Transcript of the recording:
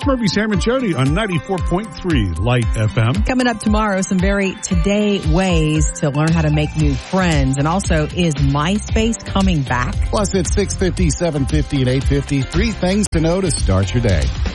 Murphy, Sam, and Jody on 94.3 Light FM. Coming up tomorrow, some very today ways to learn how to make new friends. And also, is MySpace coming back? Plus, it's 6:50, 7:50, and 8:50. 3 things to know to start your day.